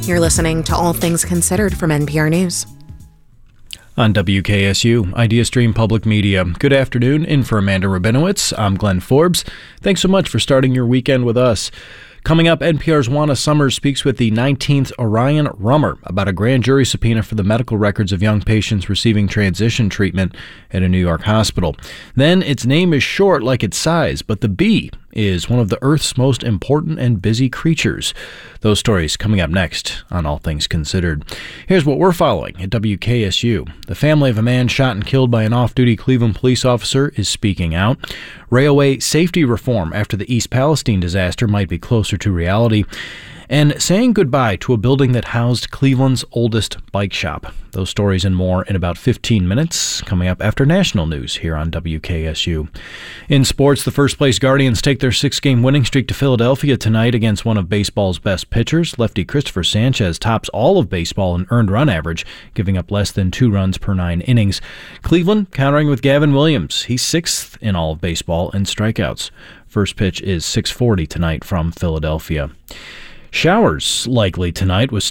You're listening to All Things Considered from NPR News. On WKSU, IdeaStream Public Media. Good afternoon. In for Amanda Rabinowitz, I'm Glenn Forbes. Thanks so much for starting your weekend with us. Coming up, NPR's Juana Summers speaks with the 19th Orion Rummer about a grand jury subpoena for the medical records of young patients receiving transition treatment at a New York hospital. Then, its name is short like its size, but the bee is one of the Earth's most important and busy creatures. Those stories coming up next on All Things Considered. Here's what we're following at WKSU. The family of a man shot and killed by an off-duty Cleveland police officer is speaking out. Railway safety reform after the East Palestine disaster might be closer to reality. And saying goodbye to a building that housed Cleveland's oldest bike shop. Those stories and more in about 15 minutes, coming up after national news here on WKSU. In sports, the first-place Guardians take their 6-game winning streak to Philadelphia tonight against one of baseball's best pitchers. Lefty Christopher Sanchez tops all of baseball in earned run average, giving up less than 2 runs per 9 innings. Cleveland countering with Gavin Williams. He's 6th in all of baseball in strikeouts. First pitch is 6:40 tonight from Philadelphia. Showers likely tonight with